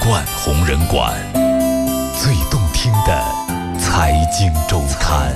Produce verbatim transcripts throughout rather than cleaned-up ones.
冠红人馆，最动听的财经周刊。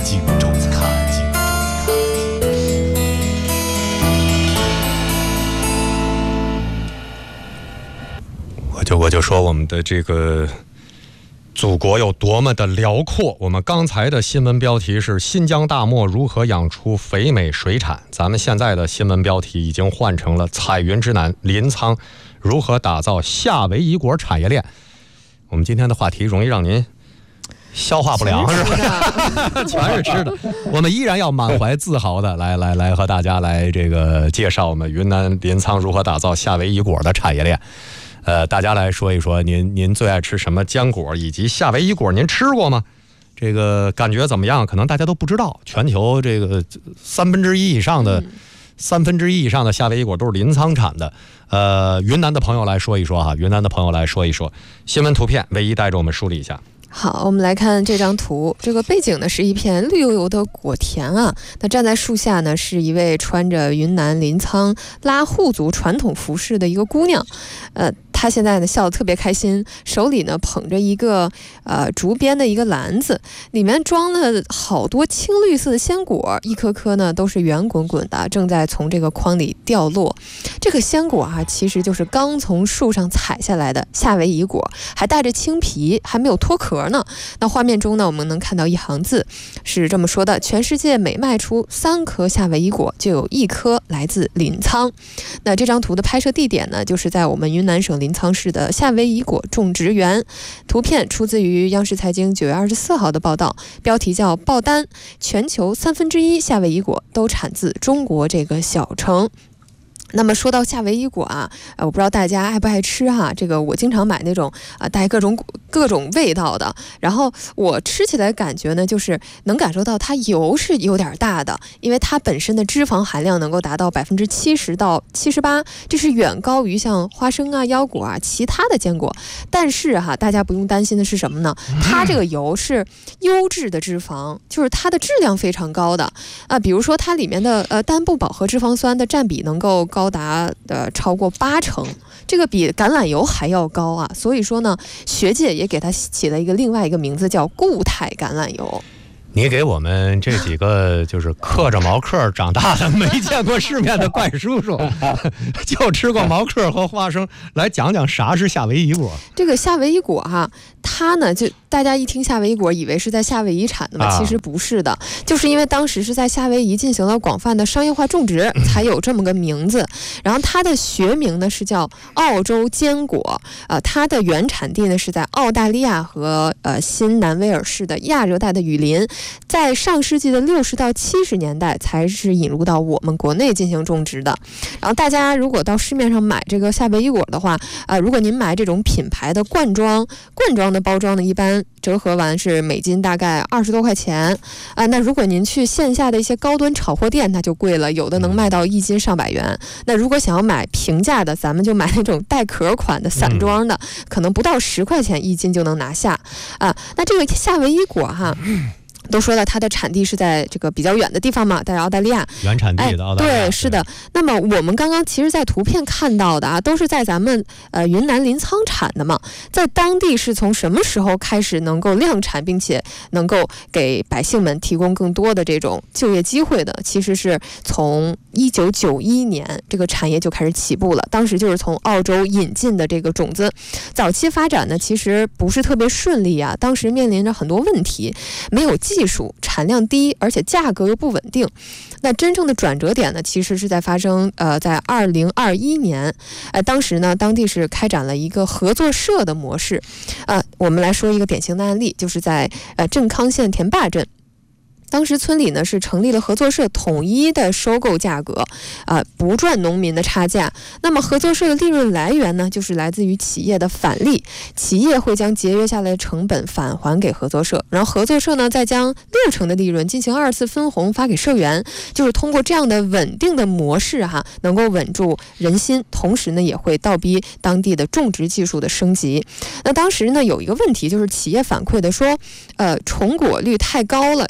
我就我就说我们的这个祖国有多么的辽阔。我们刚才的新闻标题是新疆大漠如何养出肥美水产，咱们现在的新闻标题已经换成了彩云之南临沧如何打造夏威夷果产业链。我们今天的话题容易让您消化不良，是吧？全是吃的。我们依然要满怀自豪的来来来和大家来这个介绍我们云南临沧如何打造夏威夷果的产业链。呃，大家来说一说您您最爱吃什么浆果，以及夏威夷果您吃过吗？这个感觉怎么样？可能大家都不知道，全球这个三分之一以上的、嗯、三分之一以上的夏威夷果都是临沧产的。呃，云南的朋友来说一说哈，云南的朋友来说一说。新闻图片，唯一带着我们梳理一下。 好，我们来看这张图，这个背景呢是一片绿油油的果田啊。那站在树下呢，是一位穿着云南临沧拉祜族传统服饰的一个姑娘，呃。他现在呢笑得特别开心，手里呢捧着一个呃竹编的一个篮子，里面装了好多青绿色的鲜果，一颗颗呢都是圆滚滚的，正在从这个筐里掉落。这个鲜果啊，其实就是刚从树上采下来的夏威夷果，还带着青皮，还没有脱壳呢。那画面中呢，我们能看到一行字是这么说的：全世界每卖出三颗夏威夷果，就有一颗来自临沧。那这张图的拍摄地点呢，就是在我们云南省临沧市的夏威夷果种植园。图片出自于央视财经九月二十四号的报道，标题叫报单，全球三分之一夏威夷果都产自中国这个小城。那么说到夏威夷果啊，呃，我不知道大家爱不爱吃哈、啊。这个我经常买那种啊、呃、带各种各种味道的，然后我吃起来感觉呢，就是能感受到它油是有点大的，因为它本身的脂肪含量能够达到百分之七十到七十八，这是远高于像花生啊、腰果啊其他的坚果。但是哈、啊，大家不用担心的是什么呢？它这个油是优质的脂肪，就是它的质量非常高的啊、呃，比如说它里面的呃单不饱和脂肪酸的占比能够高达呃超过八成，这个比橄榄油还要高啊！所以说呢，学界也给它起了一个另外一个名字，叫固态橄榄油。 你给我们这几个就是嗑着毛嗑长大的、没见过世面的怪叔叔，就吃过毛嗑和花生，来讲讲啥是夏威夷果。 这个夏威夷果哈、啊，它呢就大家一听夏威夷果，以为是在夏威夷产的嘛，其实不是的，就是因为当时是在夏威夷进行了广泛的商业化种植，才有这么个名字。然后它的学名呢是叫澳洲坚果，呃，它的原产地呢是在澳大利亚和呃新南威尔士的亚热带的雨林。在上世纪的六十到七十年代才是引入到我们国内进行种植的。然后大家如果到市面上买这个夏威夷果的话，呃，如果您买这种品牌的罐装，罐装的包装呢，一般折合完是每斤大概二十多块钱啊、呃。那如果您去线下的一些高端炒货店，那就贵了，有的能卖到一斤上百元。那如果想要买平价的，咱们就买那种带壳款的散装的，可能不到十块钱一斤就能拿下啊、呃。那这个夏威夷果哈。都说了，它的产地是在这个比较远的地方嘛，在澳大利亚。 原产地的澳大利亚。 哎、对，是的。那么我们刚刚其实在图片看到的啊，都是在咱们呃云南临沧产的嘛。在当地是从什么时候开始能够量产，并且能够给百姓们提供更多的这种就业机会的？其实是从一九九一年这个产业就开始起步了。当时就是从澳洲引进的这个种子。早期发展呢，其实不是特别顺利啊，当时面临着很多问题，没有技技术产量低，而且价格又不稳定。那真正的转折点呢，其实是在发生呃，在二零二一年，呃，当时呢，当地是开展了一个合作社的模式。呃，我们来说一个典型的案例，就是在呃镇康县田坝镇。当时村里呢是成立了合作社，统一的收购价格，啊、呃，不赚农民的差价。那么合作社的利润来源呢，就是来自于企业的返利，企业会将节约下来的成本返还给合作社，然后合作社呢再将六成的利润进行二次分红发给社员，就是通过这样的稳定的模式哈，能够稳住人心，同时呢也会倒逼当地的种植技术的升级。那当时呢有一个问题，就是企业反馈的说，呃，重果率太高了，就这个。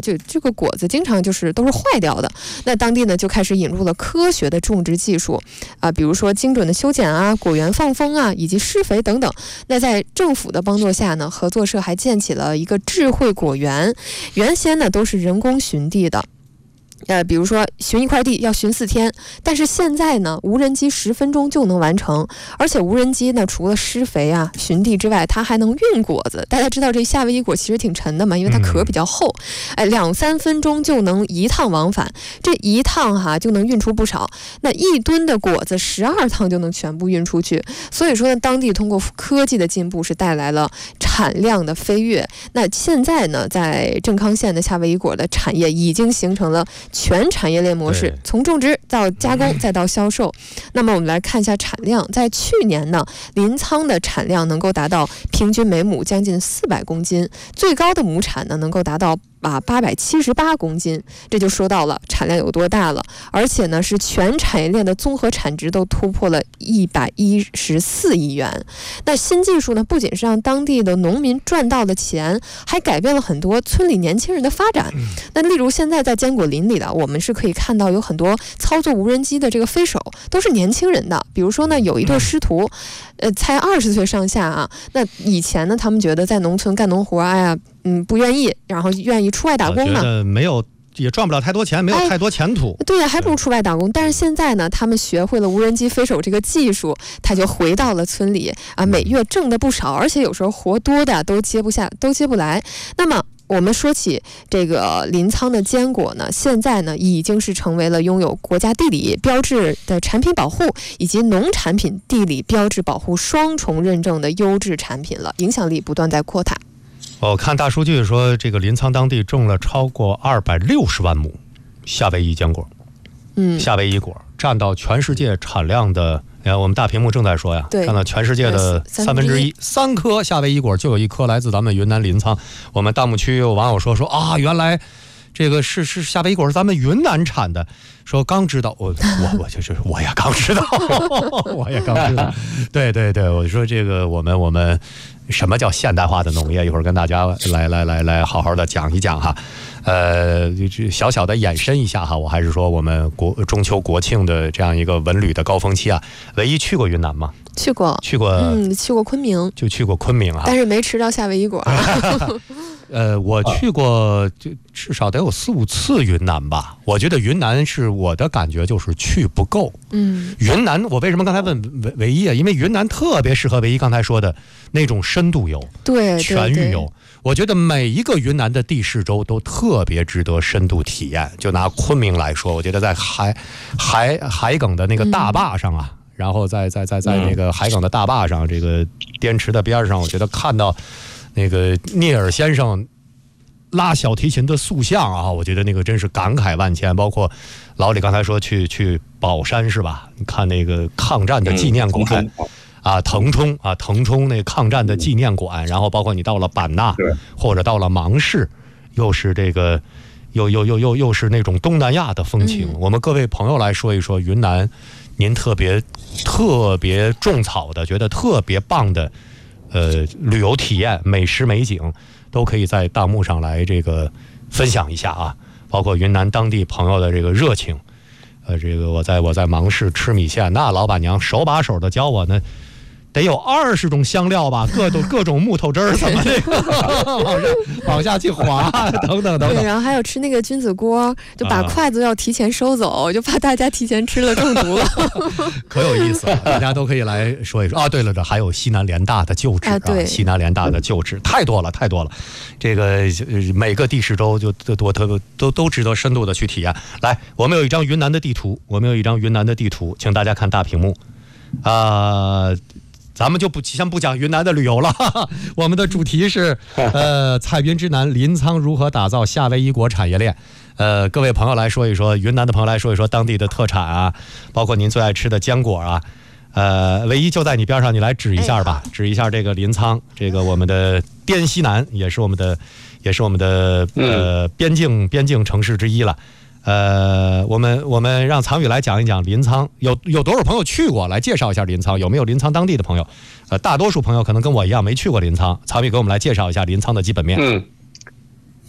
个果子经常就是都是坏掉的。那当地呢就开始引入了科学的种植技术啊、呃，比如说精准的修剪啊、果园放风啊，以及施肥等等。那在政府的帮助下呢，合作社还建起了一个智慧果园，原先呢都是人工寻地的。呃，比如说寻一块地要寻四天，但是现在呢，无人机十分钟就能完成，而且无人机呢，除了施肥啊、寻地之外，它还能运果子。大家知道这夏威夷果其实挺沉的嘛，因为它壳比较厚，哎，两三分钟就能一趟往返，这一趟哈就能运出不少。那一吨的果子，十二趟就能全部运出去。所以说呢，当地通过科技的进步是带来了产量的飞跃。那现在呢，在正康县的夏威夷果的产业已经形成了全产业链模式，从种植到加工再到销售。那么我们来看一下产量，在去年呢，临沧的产量能够达到平均每亩将近四百公斤，最高的亩产呢能够达到啊八百七十八公斤，这就说到了产量有多大了。而且呢，是全产业链的综合产值都突破了一百一十四亿元。那新技术呢，不仅是让当地的农民赚到了钱，还改变了很多村里年轻人的发展。那例如现在在坚果林里的，我们是可以看到有很多操作无人机的这个飞手都是年轻人的。比如说呢，有一对师徒，呃，才二十岁上下啊。那以前呢，他们觉得在农村干农活，哎呀，嗯，不愿意，然后愿意出外打工嘛， 觉得没有。也赚不了太多钱，没有太多前途。 哎、对呀，还不如出外打工。但是现在呢，他们学会了无人机飞手这个技术，他就回到了村里啊，每月挣的不少，而且有时候活多的都接不下，都接不来。那么我们说起这个临沧的坚果呢，现在呢已经是成为了拥有国家地理标志的产品保护以及农产品地理标志保护双重认证的优质产品了，影响力不断在扩大。 我看大数据说，这个临沧当地种了超过二百六十万亩夏威夷坚果，嗯，夏威夷果占到全世界产量的，哎，我们大屏幕正在说呀，占到全世界的三分之一，三颗夏威夷果就有一颗来自咱们云南临沧。我们弹幕区有网友说说啊，原来这个是是夏威夷果是咱们云南产的，说刚知道，我我我就是我也刚知道，我也刚知道，对对对，我说这个我们我们。什么叫现代化的农业？一会儿跟大家来来来来好好的讲一讲哈。呃，小小的延伸一下哈，我还是说我们国中秋国庆的这样一个文旅的高峰期啊，唯一去过云南吗？ 去过， 去过， 嗯，去过昆明， 就去过昆明啊， 但是没吃到夏威夷果。 呃，我去过，就至少得有四五次云南吧。我觉得云南是我的感觉就是去不够。嗯，云南我为什么刚才问唯唯一啊？因为云南特别适合唯一刚才说的那种深度游， 对， 全域游。我觉得每一个云南的地势州都特别值得深度体验。就拿昆明来说，我觉得在海海海埂的那个大坝上啊。嗯，然后在在在在那个海埂的大坝上，这个滇池的边上，我觉得看到那个聂耳先生拉小提琴的塑像啊，我觉得那个真是感慨万千。包括老李刚才说去去宝山是吧？你看那个抗战的纪念馆、嗯、啊，腾冲啊，腾冲那抗战的纪念馆，然后包括你到了版纳或者到了芒市，又是这个又又又又又是那种东南亚的风情。嗯、我们各位朋友来说一说云南。您特别特别种草的，觉得特别棒的，呃，旅游体验、美食美景，都可以在弹幕上来这个分享一下啊。包括云南当地朋友的这个热情，呃，这个我在我在芒市吃米线，那老板娘手把手的教我呢。得有二十种香料吧，各种各种木头汁儿什么的，往上往下去滑，等等等等。 对，然后还有吃那个菌子锅，就把筷子要提前收走，啊、就怕大家提前吃了中毒了。 可有意思了，大家都可以来说一说啊。对了，这还有西南联大的旧址啊， 对， 西南联大的旧址太多了，太多了。这个每个地势州就都都都都值得深度的去体验。来，我们有一张云南的地图，我们有一张云南的地图，请大家看大屏幕啊。呃咱们就不先不讲云南的旅游了，哈哈，我们的主题是，呃，彩云之南临沧如何打造夏威夷果产业链。呃，各位朋友来说一说，云南的朋友来说一说当地的特产啊，包括您最爱吃的坚果啊。呃，唯一就在你边上，你来指一下吧，哎、指一下这个临沧，这个我们的滇西南也是我们的，也是我们的呃边境边境城市之一了。呃，我们我们让藏宇来讲一讲临沧，有有多少朋友去过？来介绍一下临沧，有没有临沧当地的朋友？呃，大多数朋友可能跟我一样没去过临沧，藏宇给我们来介绍一下临沧的基本面。 嗯，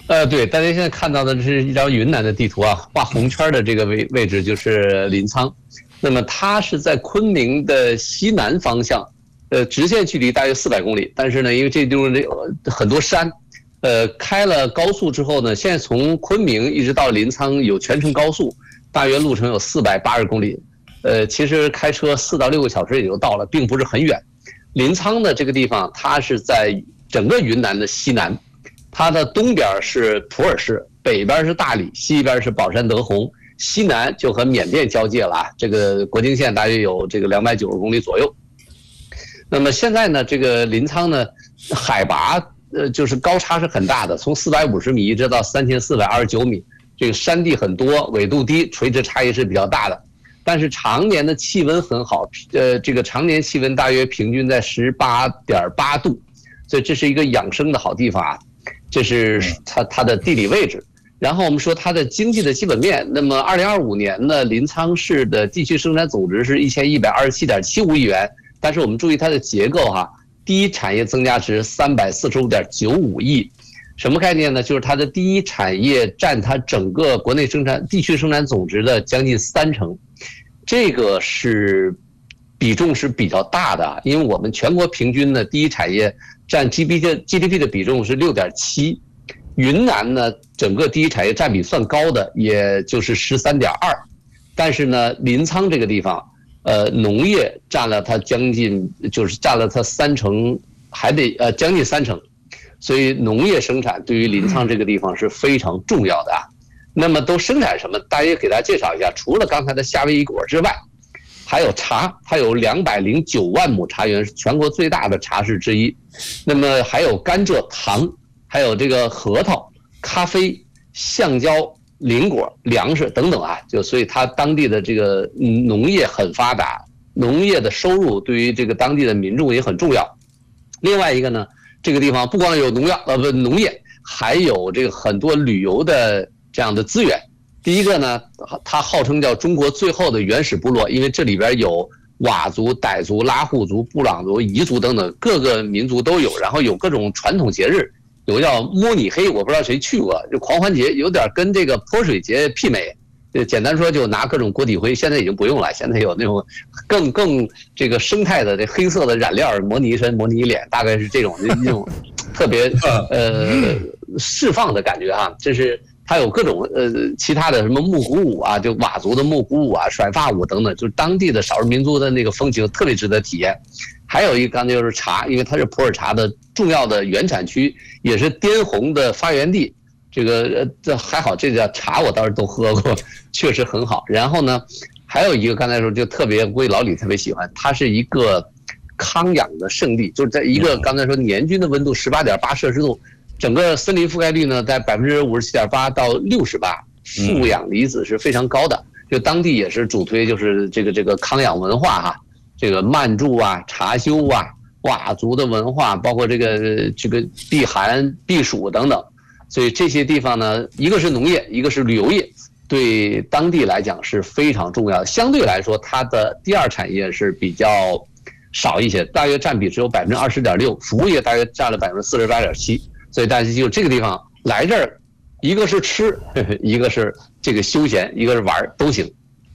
呃，对，大家现在看到的是一张云南的地图啊，画红圈的这个位位置就是临沧。那么它是在昆明的西南方向，呃，直线距离大约四百公里。但是呢，因为这地方这很多山，呃，开了高速之后呢，现在从昆明一直到临沧有全程高速，大约路程有四百八十公里。呃，其实开车四到六个小时也就到了，并不是很远。临沧的这个地方，它是在整个云南的西南。它的东边是普洱市，北边是大理，西边是保山德宏，西南就和缅甸交界了啊。这个国境线大约有这个两百九十公里左右。那么现在呢，这个临沧呢，海拔呃就是高差是很大的，从四百五十米一直到三千四百二十九米，这个山地很多，纬度低，垂直差异是比较大的。但是常年的气温很好，呃，这个常年气温大约平均在十八点八度，所以这是一个养生的好地方啊。这是它它的地理位置，然后我们说它的经济的基本面。那么二零二五年呢，临沧市的地区生产总值是一千一百二十七点七五亿元，但是我们注意它的结构哈，第一产业增加值三百四十五点九五亿，什么概念呢？就是它的第一产业占它整个国内生产地区生产总值的将近三成，这个是比重是比较大的，因为我们全国平均的第一产业占 G D P 的 G D P 的比重是 六点七， 云南呢整个第一产业占比算高的，也就是 十三点二， 但是呢临沧这个地方呃农业占了它将近就是占了它三成，还得呃将近三成，所以农业生产对于临沧这个地方是非常重要的啊。那么都生产什么？大约给大家介绍一下，除了刚才的夏威夷果之外，还有茶，它有两百零九万亩茶园，是全国最大的茶市之一。那么还有甘蔗、糖，还有这个核桃、咖啡、橡胶、菱果、粮食等等啊，就所以它当地的这个农业很发达，农业的收入对于这个当地的民众也很重要。另外一个呢，这个地方不光有农药呃不农业，还有这个很多旅游的这样的资源。第一个呢，它号称叫中国最后的原始部落，因为这里边有佤族、傣族、拉祜族、布朗族、彝族等等各个民族都有，然后有各种传统节日，有个叫摸你黑，我不知道谁去过，就狂欢节，有点跟这个泼水节媲美。就简单说，就拿各种锅底灰，现在已经不用了，现在有那种更更这个生态的这黑色的染料，模拟一身，模拟一脸，大概是这种这种特别呃释放的感觉啊，这是。还有各种呃其他的什么木鼓舞啊，就佤族的木鼓舞啊、甩发舞等等，就是当地的少数民族的那个风情，特别值得体验。还有一个刚才就是茶，因为它是普洱茶的重要的原产区，也是滇红的发源地。这个呃这还好，这个茶我倒是都喝过，确实很好。然后呢，还有一个刚才说就特别，估计老李特别喜欢，它是一个康养的圣地，就是在一个刚才说年均的温度十八点八摄氏度。整个森林覆盖率呢，在百分之五十七点八到六十八，负氧离子是非常高的。就当地也是主推就是这个这个康养文化哈，这个慢住啊、茶修啊、佤族的文化，包括这个这个避寒避暑等等。所以这些地方呢，一个是农业，一个是旅游业，对当地来讲是非常重要的。相对来说，它的第二产业是比较少一些，大约占比只有百分之二十点六，服务业大约占了百分之四十八点七。所以大家就这个地方来这儿，一个是吃，一个是这个休闲，一个是玩都行。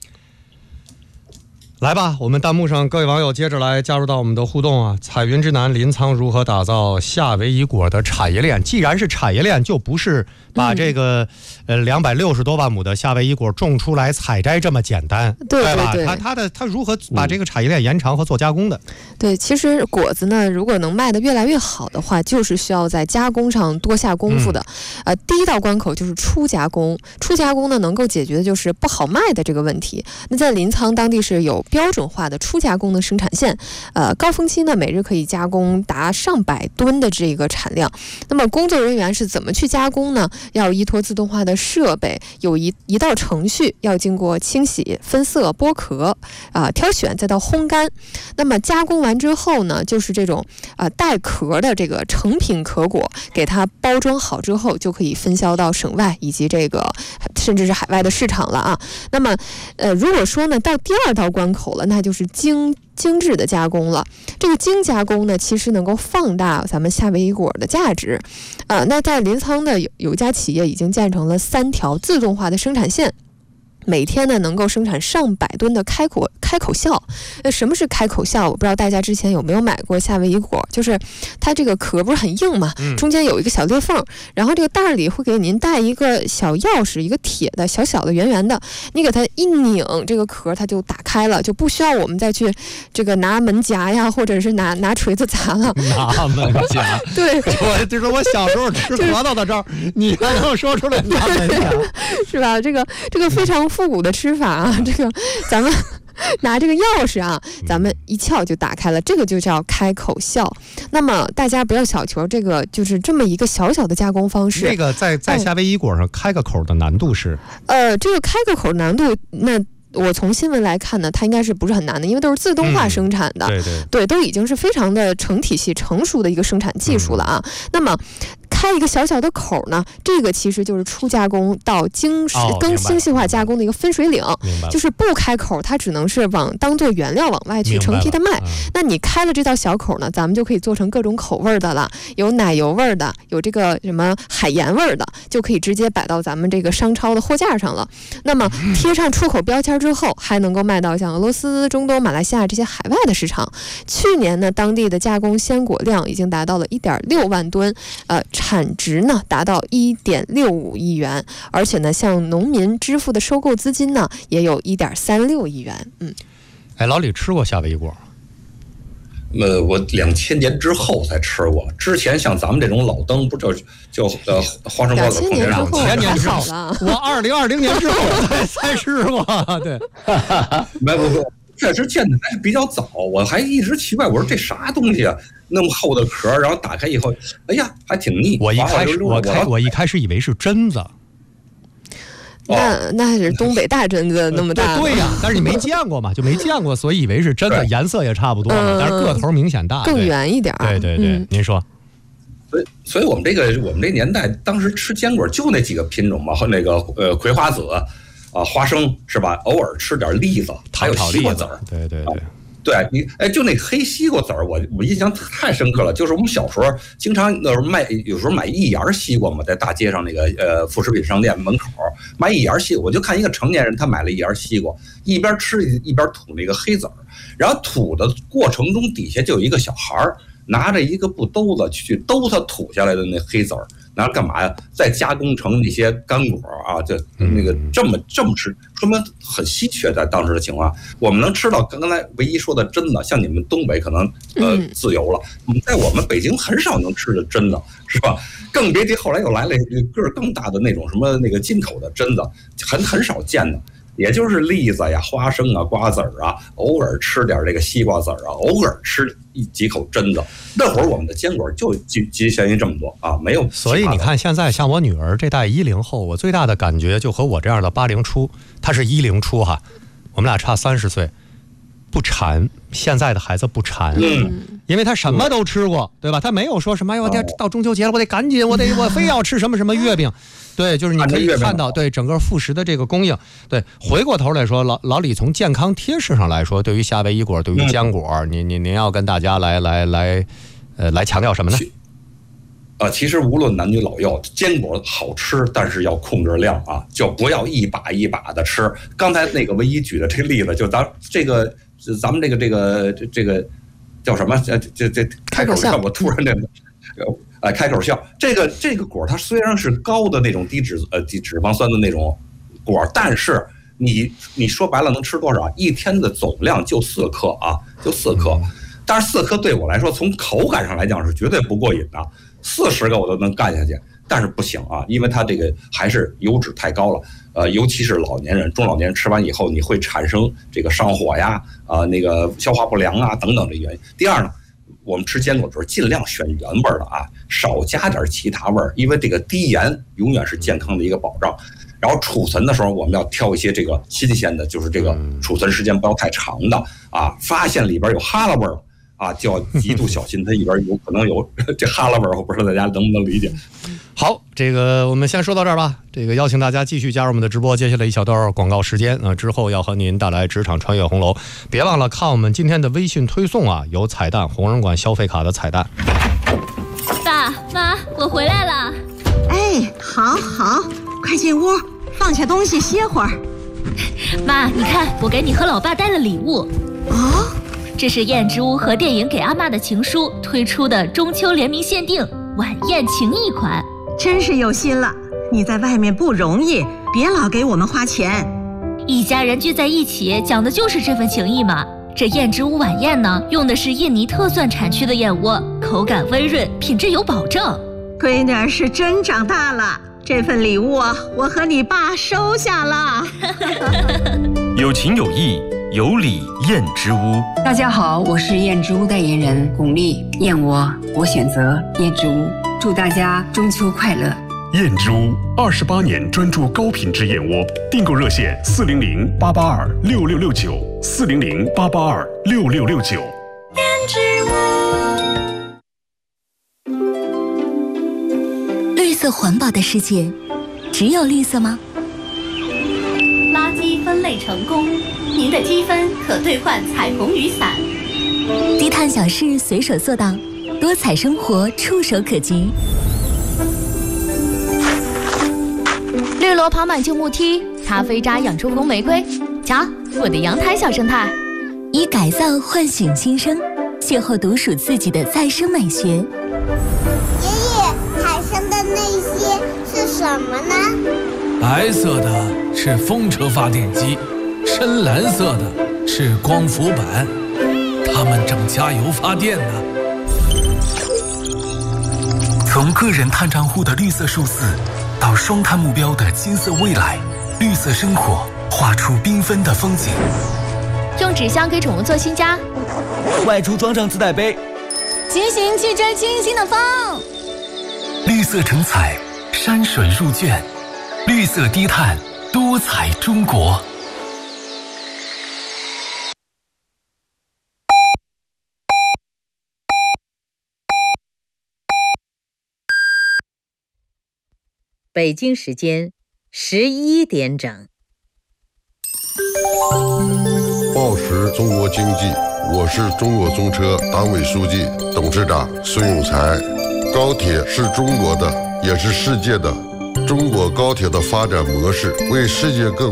来吧，我们弹幕上各位网友接着来加入到我们的互动啊！彩云之南临沧如何打造夏威夷果的产业链？既然是产业链，就不是把这个、嗯、呃两百六十多万亩的夏威夷果种出来采摘这么简单， 对对吧？它它的它如何把这个产业链延长和做加工的？ 对，其实果子呢，如果能卖得越来越好的话，就是需要在加工上多下功夫的。嗯、呃，第一道关口就是初加工，初加工呢能够解决的就是不好卖的这个问题。那在临沧当地是有标准化的初加工的生产线，呃，高峰期呢每日可以加工达上百吨的这个产量。那么工作人员是怎么去加工呢？要依托自动化的设备，有一一道程序要经过清洗、分色、剥壳啊、呃、挑选，再到烘干。那么加工完之后呢，就是这种啊、呃、带壳的这个成品壳果，给它包装好之后，就可以分销到省外以及这个甚至是海外的市场了啊。那么呃如果说呢到第二道关口。 口了，那就是精精致的加工了。这个精加工呢，其实能够放大咱们夏威夷果的价值。呃，那在临沧的有有一家企业已经建成了三条自动化的生产线。每天呢能够生产上百吨的开口开口笑。呃，什么是开口笑？我不知道大家之前有没有买过夏威夷果，就是它这个壳不是很硬嘛，中间有一个小裂缝，然后这个袋里会给您带一个小钥匙，一个铁的小小的圆圆的，你给它一拧，这个壳它就打开了，就不需要我们再去这个拿门夹呀，或者是拿拿锤子砸了。 拿门夹， 对， 我就是我小时候吃核桃的招，你还能说出来拿门夹， 是吧？这个这个非常复古的吃法啊，这个咱们拿这个钥匙啊，咱们一撬就打开了，这个就叫开口笑。那么大家不要小瞧这个，就是这么一个小小的加工方式。 这个在在夏威夷果上开个口的难度是？ 呃，这个开个口难度，那我从新闻来看呢，它应该是不是很难的，因为都是自动化生产的， 嗯、对对对，都已经是非常的成体系、成熟的一个生产技术了啊。嗯、那么开一个小小的口呢，这个其实就是初加工到精哦、 更精细化加工的一个分水岭，就是不开口，它只能是往当做原料往外去成批的卖。嗯、那你开了这道小口呢，咱们就可以做成各种口味的了，有奶油味的，有这个什么海盐味的，就可以直接摆到咱们这个商超的货架上了。那么贴上出口标签之后，还能够卖到像俄罗斯、中东、马来西亚这些海外的市场。去年呢，当地的加工鲜果量已经达到了一点六万吨，呃。产值呢达到一点六五亿元，而且呢，向农民支付的收购资金呢也有一点三六亿元。嗯， 哎，老李吃过夏威夷果？ 呃，我两千年之后才吃过，之前像咱们这种老登，不就就呃花生包子、 两千年之后， 两千年之后了， 我二零二零年之后才才吃过。对， 没不不。确实见的还比较早，我还一直奇怪，我说这啥东西啊，那么厚的壳，然后打开以后，哎呀，还挺腻。 我一开始我开我一开始以为是榛子， 那那是东北大榛子那么大。 对呀，但是你没见过嘛，就没见过，所以以为是榛子，颜色也差不多嘛，但是个头明显大， 更圆一点。 对对对， 嗯、 您说。 所以，所以我们这个我们这年代，当时吃坚果就那几个品种嘛，和那个呃葵花籽。啊，花生是吧？偶尔吃点栗子，还有西瓜籽儿。 对对对， 啊、对你哎，就那黑西瓜籽儿，我我印象太深刻了。就是我们小时候经常那时候卖，有时候买一芽西瓜嘛，在大街上那个呃副食品商店门口卖一芽西瓜，我就看一个成年人他买了一芽西瓜，一边吃一边吐那个黑籽儿，然后吐的过程中底下就有一个小孩儿拿着一个布兜子去兜他吐下来的那黑籽儿。拿干嘛呀？再加工成那些干果啊，就那个这么这么吃，说明很稀缺。在当时的情况，我们能吃到刚才唯一说的榛子，像你们东北可能呃自由了，在我们北京很少能吃的榛子，是吧？更别提后来又来了个儿更大的那种什么那个进口的榛子，很很少见的。也就是栗子呀、花生啊、瓜子儿啊，偶尔吃点这个西瓜籽儿啊，偶尔吃一几口榛子。那会儿我们的坚果就局局限于这么多啊，没有。 所以你看，现在像我女儿这代一零后，我最大的感觉就和我这样的八零初，她是一零初哈，我们俩差三十岁，不馋。现在的孩子不馋， 嗯， 因为他什么都吃过，对吧？他没有说什么，哎呦，到中秋节了，我得赶紧，我得我非要吃什么什么月饼。对，就是你可以看到，对整个副食的这个供应。对，回过头来说，老老李从健康贴士上来说，对于夏威夷果，对于坚果，嗯、您您您要跟大家来来来，呃，来强调什么呢？ 呃，其实无论男女老幼，坚果好吃，但是要控制量啊，就不要一把一把的吃。刚才那个唯一举的这个例子，就咱这个咱们这个这个这个叫什么？这这这开口笑，我突然这个。呃，开口笑，这个这个果它虽然是高的那种低脂呃低脂肪酸的那种果，但是你你说白了能吃多少？一天的总量就四克啊，就四克。但是四克对我来说，从口感上来讲是绝对不过瘾的，四十个我都能干下去。但是不行啊，因为它这个还是油脂太高了。呃，尤其是老年人、中老年人吃完以后，你会产生这个上火呀，啊、呃、那个消化不良啊等等的原因。第二呢。我们吃坚果的时候，尽量选原味的啊，少加点其他味儿，因为这个低盐永远是健康的一个保障。然后储存的时候，我们要挑一些这个新鲜的，就是这个储存时间不要太长的啊。发现里边有哈喇味儿， 啊，就要极度小心，它里边有可能有这哈喇味儿，我不知道大家能不能理解。 好，这个我们先说到这儿吧。这个邀请大家继续加入我们的直播，接下来一小段广告时间啊、呃，之后要和您带来职场穿越红楼。别忘了看我们今天的微信推送啊，有彩蛋，红人馆消费卡的彩蛋。 爸妈，我回来了。 哎，好好，快进屋，放下东西歇会儿。 妈，你看，我给你和老爸带了礼物。 哦， 这是燕之屋和电影《给阿嬷的情书》推出的中秋联名限定晚宴情谊款。 真是有心了，你在外面不容易，别老给我们花钱。 一家人聚在一起，讲的就是这份情谊嘛。这燕之屋晚宴呢，用的是印尼特蒜产区的燕窝，口感温润，品质有保证。 闺女儿是真长大了，这份礼物啊，我和你爸收下了。 有情有义，有礼燕之屋。 大家好，我是燕之屋代言人巩俐。燕窝，我选择燕之屋。祝大家中秋快乐！ 燕之屋二十八年专注高品质燕窝，订购热线四零零八八二六六六九四零零八八二六六六九。 燕之屋。绿色环保的世界，只有绿色吗？ 垃圾分类成功，您的积分可兑换彩虹雨伞。 低碳小事随手做到，多彩生活触手可及。 绿萝爬满旧木梯，咖啡渣养出红玫瑰。瞧，我的阳台小生态。 以改造唤醒新生，邂逅独属自己的再生美学。爷爷，海上的那些是什么呢？ 白色的是风车发电机，深蓝色的是光伏板，它们正加油发电呢。 从个人碳账户的绿色数字，到双碳目标的金色未来，绿色生活画出缤纷的风景。 用纸箱给宠物做新家， 外出装上自带杯， 骑行去追清新的风。 绿色成彩，山水入卷，绿色低碳，多彩中国。 北京时间十一点整。 报时中国经济，我是中国中车党委书记、董事长孙永才。高铁是中国的，也是世界的。中国高铁的发展模式为世界各国